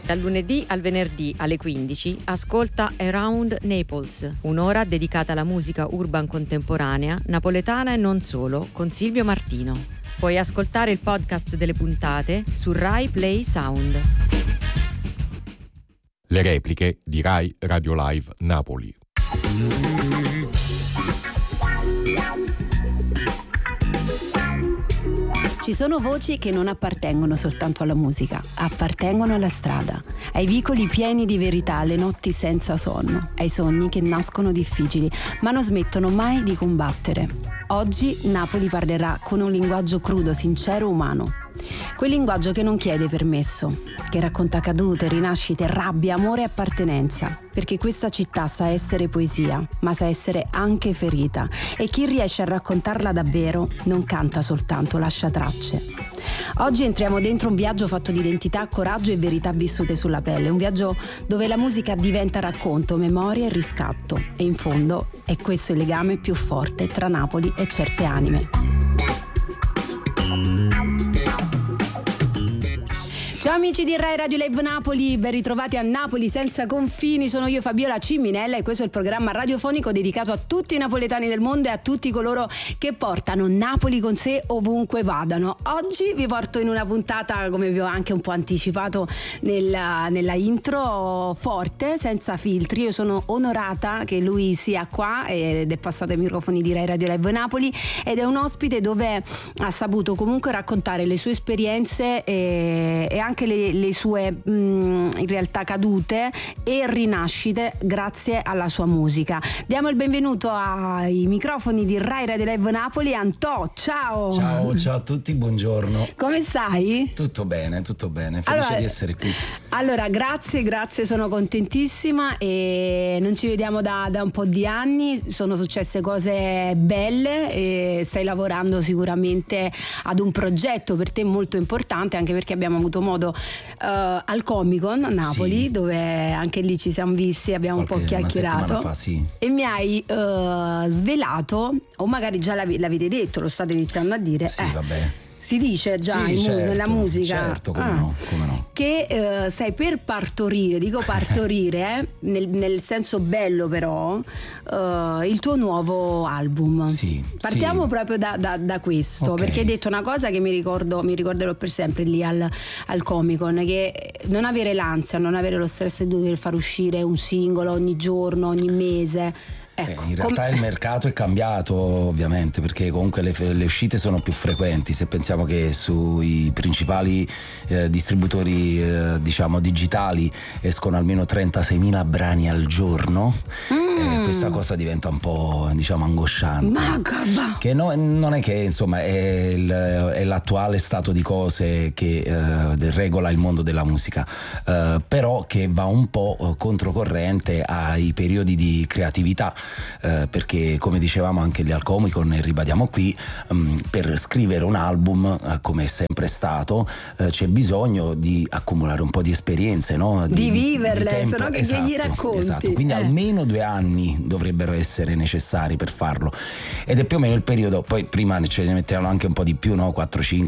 Dal lunedì al venerdì alle 15 ascolta Around Naples, un'ora dedicata alla musica urban contemporanea, napoletana e non solo, con Silvio Martino. Puoi ascoltare il podcast delle puntate su Rai Play Sound. Le repliche di Rai Radio Live Napoli. Ci sono voci che non appartengono soltanto alla musica, appartengono alla strada, ai vicoli pieni di verità, alle notti senza sonno, ai sogni che nascono difficili, ma non smettono mai di combattere. Oggi Napoli parlerà con un linguaggio crudo, sincero, umano. Quel linguaggio che non chiede permesso, che racconta cadute, rinascite, rabbia, amore e appartenenza, perché questa città sa essere poesia, ma sa essere anche ferita, e chi riesce a raccontarla davvero non canta soltanto, lascia tracce. Oggi entriamo dentro un viaggio fatto di identità, coraggio e verità vissute sulla pelle, un viaggio dove la musica diventa racconto, memoria e riscatto, e in fondo è questo il legame più forte tra Napoli e certe anime. Ciao amici di Rai Radio Live Napoli, ben ritrovati a Napoli senza confini. Sono io Fabiola Ciminella e questo è il programma radiofonico dedicato a tutti i napoletani del mondo e a tutti coloro che portano Napoli con sé ovunque vadano. Oggi vi porto in una puntata, come vi ho anche un po' anticipato nella intro, forte, senza filtri. Io sono onorata che lui sia qua ed è passato ai microfoni di Rai Radio Live Napoli ed è un ospite dove ha saputo comunque raccontare le sue esperienze e anche le sue in realtà cadute e rinascite grazie alla sua musica. Diamo il benvenuto ai microfoni di Rai Radio Live Napoli. Antò, ciao! Ciao a tutti, buongiorno. Come stai? Tutto bene, felice di essere qui. Allora, grazie, sono contentissima e non ci vediamo da un po' di anni, sono successe cose belle e stai lavorando sicuramente ad un progetto per te molto importante, anche perché abbiamo avuto modo al Comic-Con a Napoli, sì, dove anche lì ci siamo visti, abbiamo un po' chiacchierato fa, sì. E mi hai svelato, o magari già l'avete detto, lo state iniziando a dire, sì, vabbè. Si dice già nella musica, certo, come no. Che stai per partorire, dico partorire nel senso bello però, il tuo nuovo album. Sì. Partiamo proprio da questo, okay. Perché hai detto una cosa che mi ricorderò per sempre lì al Comic-Con, che non avere l'ansia, non avere lo stress di dover far uscire un singolo ogni giorno, ogni mese. Ecco, in realtà il mercato è cambiato ovviamente, perché comunque le uscite sono più frequenti. Se pensiamo che sui principali distributori diciamo digitali escono almeno 36.000 brani al giorno, questa cosa diventa un po' diciamo angosciante. Che non è che insomma è l'attuale stato di cose che regola il mondo della musica, però che va un po' controcorrente ai periodi di creatività. Perché come dicevamo anche lì al Comic-Con e ribadiamo qui, per scrivere un album come è sempre stato c'è bisogno di accumulare un po' di esperienze, no? Di viverle, se no che gli racconti. Esatto, quindi almeno 2 anni dovrebbero essere necessari per farlo, ed è più o meno il periodo. Poi prima ce ne mettevano anche un po' di più, no? 4-5